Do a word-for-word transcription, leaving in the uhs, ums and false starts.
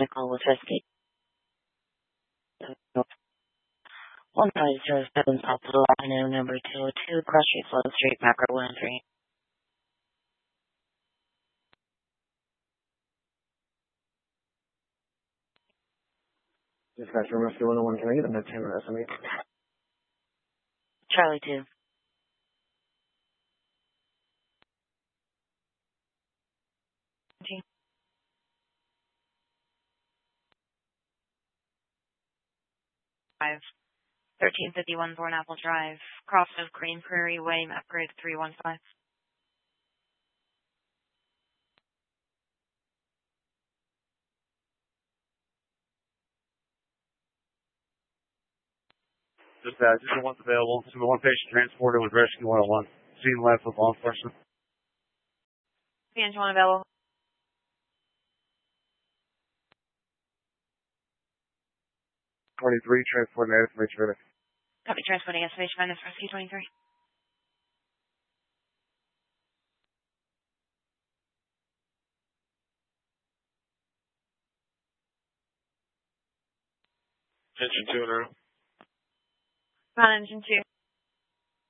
Michael with Whiskey. One five zero seven South Little Avenue, number two oh two, Cross Street, Flood Street, Macro one oh three. Dispatcher, Rescue one oh one, can I get a med ten or S M E? Charlie two. Five. thirteen fifty-one Thorn Apple Drive, cross of Green Prairie Way, map grid three one five. Dispatch, this is one's available. This is one patient transported with Rescue one oh one. Scene left with law enforcement. P N one available. twenty-three, transport native from H V. Copy, transporting S M H minus Rescue twenty-three. Engine two in a row. Not engine two.